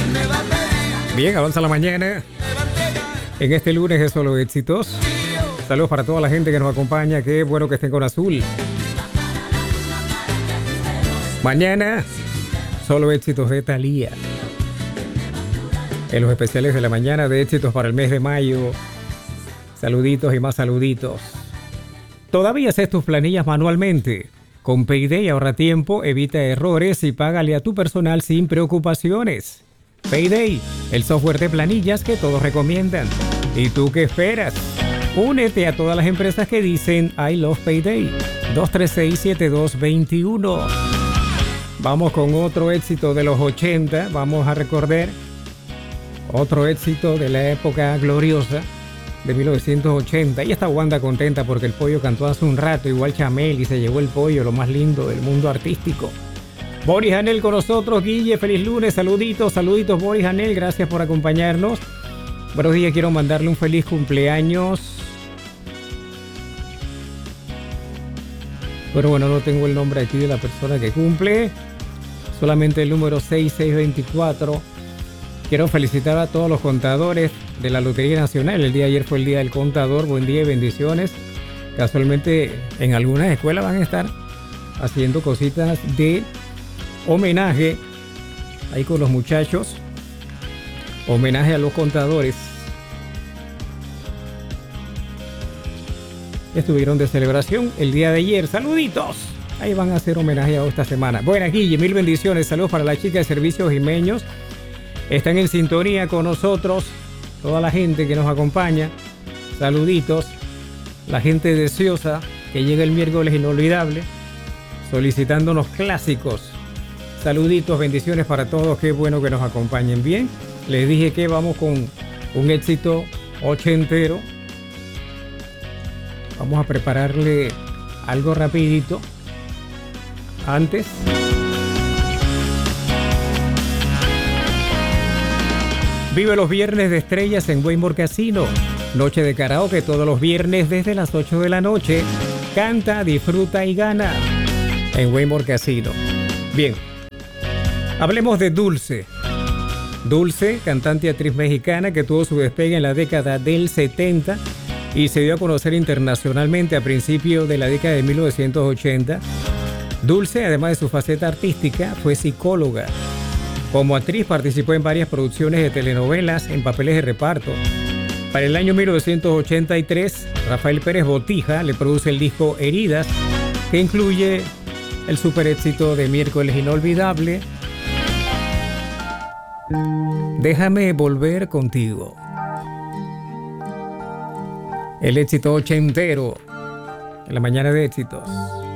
Bien, avanza la mañana. En este lunes de Solo Éxitos. Saludos para toda la gente que nos acompaña. Qué bueno que estén con Azul. Mañana, Solo Éxitos de Thalía. En los especiales de la mañana de éxitos para el mes de mayo. Saluditos y más saluditos. ¿Todavía haces tus planillas manualmente? Con Payday ahorra tiempo, evita errores y págale a tu personal sin preocupaciones. Payday, el software de planillas que todos recomiendan. ¿Y tú qué esperas? Únete a todas las empresas que dicen I love Payday. 236-7221. Vamos con otro éxito de los 80. Vamos a recordar otro éxito de la época gloriosa de 1980. Y está Wanda contenta porque el pollo cantó hace un rato, igual Chamel, y se llevó el pollo, lo más lindo del mundo artístico. Boris Anel con nosotros. Guille, feliz lunes, saluditos Boris Anel, gracias por acompañarnos. Buenos días, quiero mandarle un feliz cumpleaños. Pero bueno, no tengo el nombre aquí de la persona que cumple, solamente el número 6624. Quiero felicitar a todos los contadores de la Lotería Nacional. El día de ayer fue el Día del Contador. Buen día y bendiciones. Casualmente en algunas escuelas van a estar haciendo cositas de homenaje ahí con los muchachos. Homenaje a los contadores que estuvieron de celebración el día de ayer. Saluditos. Ahí van a hacer homenaje a esta semana. Buenas, Guille, mil bendiciones. Saludos para la chica de servicios Jimeños. Están en sintonía con nosotros, toda la gente que nos acompaña. Saluditos. La gente deseosa que llega el miércoles inolvidable, solicitándonos clásicos. Saluditos, bendiciones para todos. Qué bueno que nos acompañen. Bien, les dije que vamos con un éxito ochentero. Vamos a prepararle algo rapidito. Antes, vive los viernes de estrellas en Waymore Casino. Noche de karaoke todos los viernes desde las 8 de la noche. Canta, disfruta y gana en Waymore Casino. Bien, hablemos de Dulce. Dulce, cantante y actriz mexicana que tuvo su despegue en la década del 70 y se dio a conocer internacionalmente a principios de la década de 1980. Dulce, además de su faceta artística, fue psicóloga. Como actriz participó en varias producciones de telenovelas en papeles de reparto. Para el año 1983, Rafael Pérez Botija le produce el disco Heridas, que incluye el super éxito de Miércoles Inolvidable, Déjame volver contigo. El éxito ochentero en la mañana de éxitos.